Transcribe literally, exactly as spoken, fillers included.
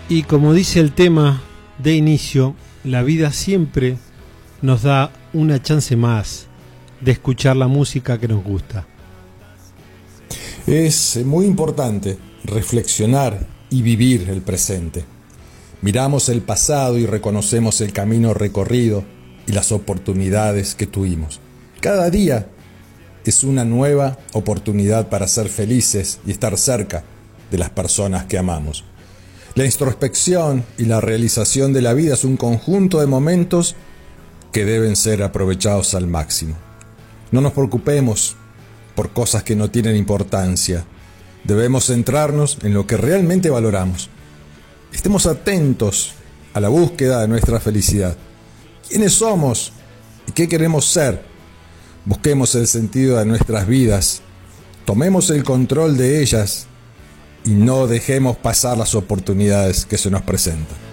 Y como dice el tema de inicio, la vida siempre nos da una chance más de escuchar la música que nos gusta. Es muy importante reflexionar y vivir el presente. Miramos el pasado y reconocemos el camino recorrido y las oportunidades que tuvimos. Cada día es una nueva oportunidad para ser felices y estar cerca de las personas que amamos. La introspección y la realización de la vida es un conjunto de momentos que deben ser aprovechados al máximo. No nos preocupemos por cosas que no tienen importancia. Debemos centrarnos en lo que realmente valoramos. Estemos atentos a la búsqueda de nuestra felicidad. ¿Quiénes somos y qué queremos ser? Busquemos el sentido de nuestras vidas. Tomemos el control de ellas y no dejemos pasar las oportunidades que se nos presentan.